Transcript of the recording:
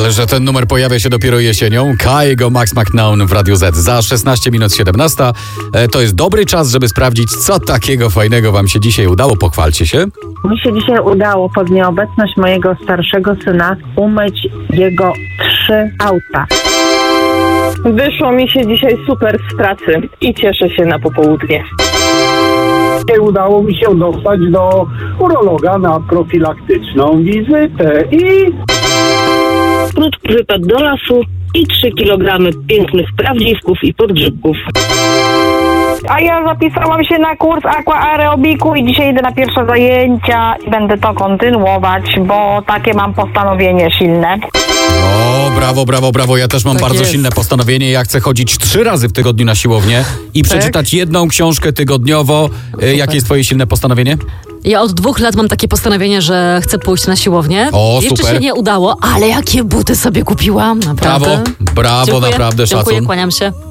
Ale że ten numer pojawia się dopiero jesienią. Kygo, Max McNown w Radiu Z. Za 16 minut 17. To jest dobry czas, żeby sprawdzić, co takiego fajnego wam się dzisiaj udało. Pochwalcie się. Mi się dzisiaj udało pod nieobecność mojego starszego syna umyć jego 3 auta. Wyszło mi się dzisiaj super z pracy i cieszę się na popołudnie. Udało mi się dostać do urologa na profilaktyczną wizytę i... Krótki wypad do lasu i 3 kilogramy pięknych prawdziwków i podgrzybków. A ja zapisałam się na kurs aquaerobiku i dzisiaj idę na pierwsze zajęcia i będę to kontynuować, bo takie mam postanowienie silne. O, brawo. Ja też mam Tak bardzo jest. silne postanowienie. Ja chcę chodzić 3 razy w tygodniu na siłownię i przeczytać jedną książkę tygodniowo. Jakie jest twoje silne postanowienie? Ja od 2 lat mam takie postanowienie, że chcę pójść na siłownię. O, Jeszcze super. się nie udało, ale jakie buty sobie kupiłam, naprawdę. Brawo, Dziękuję, naprawdę, dziękuję, szacun. kłaniam się.